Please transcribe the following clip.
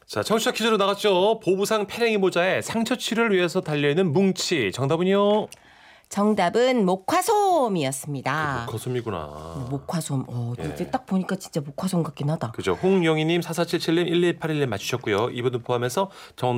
자, 청취자 퀴즈로 나갔죠. 보부상 페랭이 모자에 상처 치료를 위해서 달려있는 뭉치. 정답은요? 정답은 목화솜이었습니다. 목화솜이구나. 목화솜. 예. 이제 딱 보니까 진짜 목화솜 같긴 하다. 그죠. 홍영희님, 4477님, 1181님 맞추셨고요. 이분들 포함해서